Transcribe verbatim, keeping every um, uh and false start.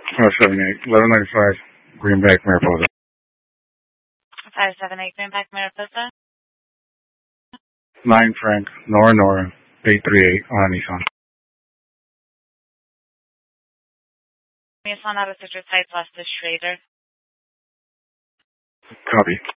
five seven eight, eleven ninety-five, Greenback, Mariposa. five seven eight, Greenback, Mariposa. nine Frank, Nora Nora, eight three eight, on Nissan. Nissan Auto Citrus Heights, West Schrader. Copy.